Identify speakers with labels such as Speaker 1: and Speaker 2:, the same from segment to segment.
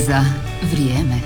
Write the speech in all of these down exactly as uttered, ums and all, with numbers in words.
Speaker 1: za vrijeme.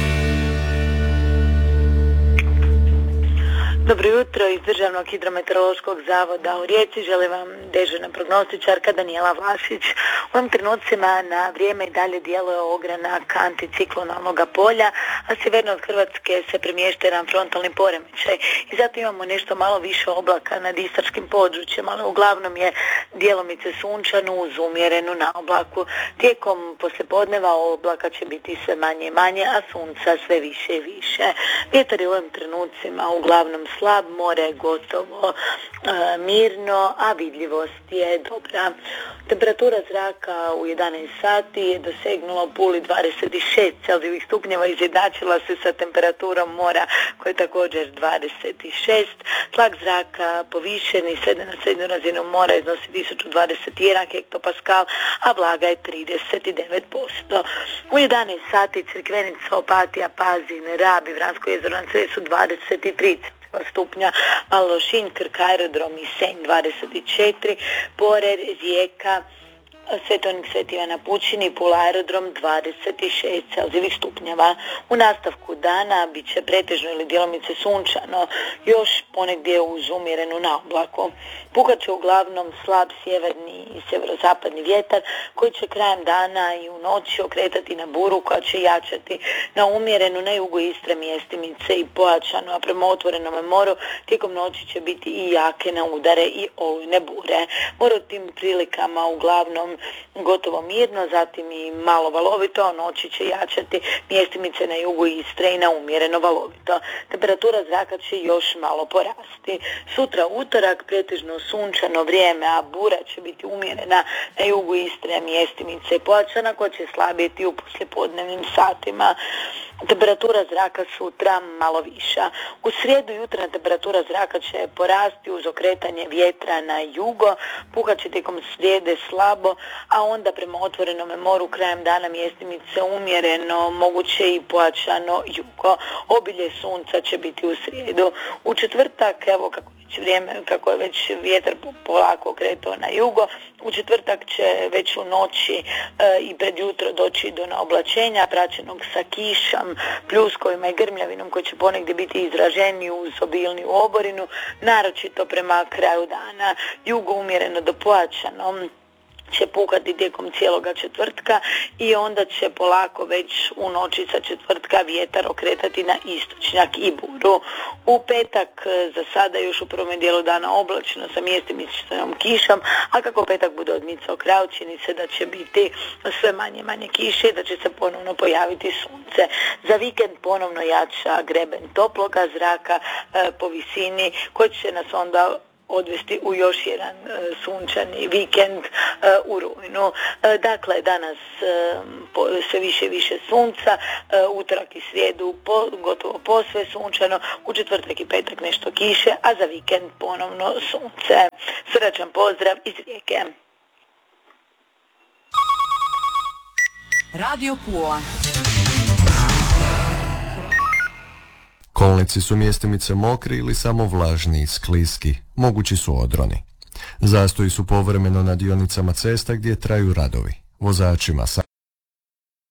Speaker 2: Dobro jutro iz Državnog hidrometeorološkog zavoda u Rijeci. Želim vam dežurna prognostičarka Danijela Vlašić. U ovim trenucima na vrijeme i dalje djeluje ogranak anticiklonalnog polja, a sjeverno od Hrvatske se premješta jedan frontalni poremećaj. I zato imamo nešto malo više oblaka nad istarskim područjem, ali uglavnom je djelomice sunčano uz umjerenu naoblaku. Tijekom poslijepodneva oblaka će biti sve manje i manje, a sunca sve više i više. Vjetar je u ovim trenucima uglavnom slab, more je gotovo e, mirno, a vidljivost je dobra. Temperatura zraka u jedanaest sati je dosegnula u Puli dvadeset šest celzijevih stupnjeva, izjednačila se sa temperaturom mora koja je također dvadeset šest. Tlak zraka povišen i svede na srednju razinu mora iznosi tisuću dvadeset jedan hektopaskal, a vlaga je trideset devet posto. U jedanaest sati Crikvenica, Opatija, Pazin, Rab i Vransko jezero na Cresu dvadeset tri stupnja, Lošinj, Krk, aerodrom i Senj dvadeset četiri, Porer, Rijeka, Svetonik Sveti Ivan na Pučini, Pula aerodrom dvadeset šest celzijevih stupnjeva. U nastavku dana bit će pretežno ili djelomice sunčano, još ponegdje uz umjerenu naoblaku. Puhat će uglavnom slab sjeverni i sjeverozapadni vjetar koji će krajem dana i u noći okretati na buru koja će jačati na umjerenu na jugu Istre, mjestimice i pojačano, a prema otvorenom moru tijekom noći će biti i jake na udare i olujne bure. More u tim prilikama uglavnom gotovo mirno, zatim i malo valovito, a noći će jačati mjestimice na jugu Istre i na umjereno valovito. Temperatura zraka će još malo porasti. Sutra utorak pretežno sunčano vrijeme, a bura će biti umjerena na jugu Istre, a mjestimice i pojačana koja će slabiti u poslijepodnevnim satima. Temperatura zraka sutra malo viša. U srijedu jutarnja temperatura zraka će porasti uz okretanje vjetra na jugo, puhat će tijekom srijede slabo, a onda prema otvorenom moru krajem dana mjestimice umjereno, moguće i pojačano jugo. Obilje sunca će biti u srijedu. U četvrtak, evo kako vrijeme, kako je već vjetar polako kretao na jugo, u četvrtak će već u noći e, i pred jutro doći do naoblačenja praćenog sa kišom, pljuskovima i grmljavinom koji će ponegdje biti izraženi uz obilniju oborinu, naročito prema kraju dana. Jugo umjereno do pojačano će pukati tijekom cijeloga četvrtka i onda će polako već u noći sa četvrtka vjetar okretati na istočnjak i buru. U petak za sada još u prvom dijelu dana oblačno sa mjestimičnom kišom, a kako petak bude odmicao kraju, čini se da će biti sve manje manje kiše i da će se ponovno pojaviti sunce. Za vikend ponovno jača greben toploga zraka e, po visini koji će nas onda odvesti u još jedan e, sunčani vikend e, u rujnu. E, dakle, danas e, po, sve više i više sunca, e, utorak i srijedu po, gotovo posve sunčano, u četvrtak i petak nešto kiše, a za vikend ponovno sunce. Srdačan pozdrav iz Rijeke.
Speaker 1: Radio Pula.
Speaker 3: Kolnici su mjestimice mokri ili samo vlažni i skliski, mogući su odroni. Zastoji su povremeno na dionicama cesta gdje traju radovi. Vozačima sa